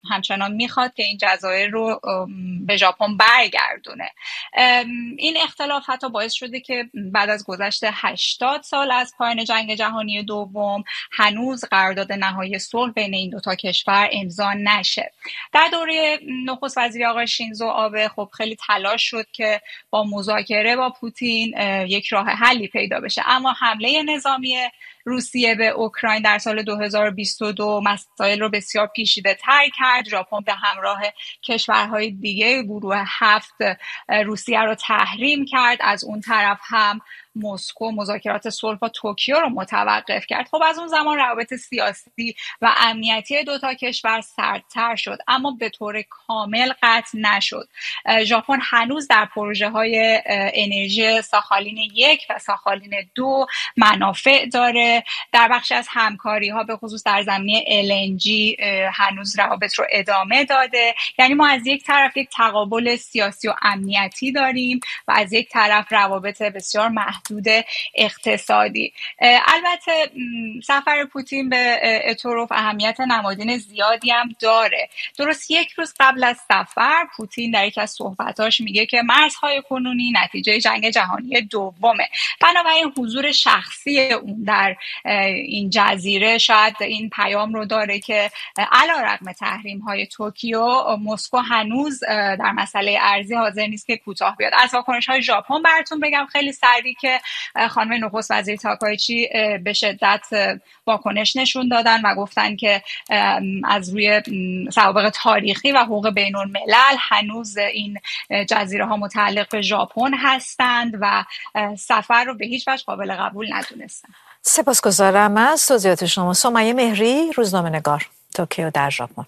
همچنان میخواد که این جزایر رو به ژاپن برگردونه. این اختلاف حتی باعث شده که بعد از گذشت 80 سال از پایان جنگ جهانی دوم هنوز قرارداد نهایی صلح بین این دوتا کشور امضا نشه. در دوره نخست وزیری آقای شینزو آبه خب خیلی تلاش شد که با مذاکره با پوتین یک راه حلی پیدا بشه، اما حمله نظامی روسیه به اوکراین در سال 2022 مسائل رو بسیار پیچیده تر کرد. ژاپن به همراه کشورهای دیگه گروه 7 روسیه رو تحریم کرد. از اون طرف هم مسکو مذاکرات صلح با توکیو رو متوقف کرد. خب از اون زمان روابط سیاسی و امنیتی دوتا کشور سردتر شد، اما به طور کامل قطع نشد. ژاپن هنوز در پروژه های انرژی ساخالین 1 و ساخالین 2 منافع داره. در بخش از همکاری ها به خصوص در زمینه LNG هنوز روابط رو ادامه داده. یعنی ما از یک طرف یک تقابل سیاسی و امنیتی داریم و از یک طرف روابط بسیار محدود اقتصادی. البته سفر پوتین به اتروف اهمیت نمادین زیادی هم داره. درست یک روز قبل از سفر پوتین در یکی از صحبتاش میگه که مرزهای کنونی نتیجه جنگ جهانی دومه. بنابراین حضور شخصی اون در این جزیره شاید این پیام رو داره که علیرغم تحریم‌های توکیو، مسکو هنوز در مسئله ارزی حاضر نیست که کوتاه بیاد. از واکنش‌های ژاپن براتون بگم خیلی سریع که خانم نخست وزیر تاکایچی به شدت واکنش نشون دادن و گفتن که از روی سوابق تاریخی و حقوق بین الملل هنوز این جزیره ها متعلق به ژاپن هستند و سفر رو به هیچ وجه قابل قبول ندونستن. سپاسگزارم از توضیحات شما. سمیه مهری، روزنامه‌نگار، توکیو در ژاپن.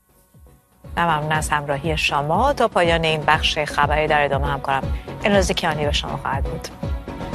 ممنون از همراهی شما. تا پایان این بخش خبری در ادامه همکارم النازی کیانی به شما خواهد بود.